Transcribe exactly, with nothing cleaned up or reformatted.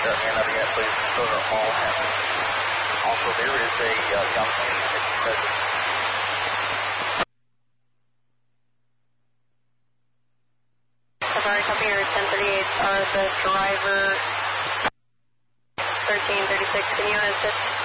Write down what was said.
uh, hand up yet, please. Those are all hands. Also, there is a uh, young lady that's present. Safari, copy your ten thirty-eight. Uh, the driver thirteen thirty-six, can you assist?